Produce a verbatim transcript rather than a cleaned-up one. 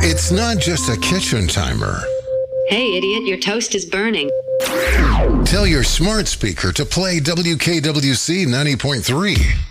It's not just a kitchen timer. Hey, idiot, your toast is burning. Tell your smart speaker to play W K W C ninety point three.